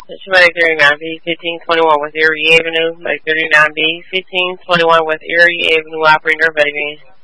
Lake 39B, 1521 West Erie Avenue. Lake 39B, 1521 West Erie Avenue. Operator, baby.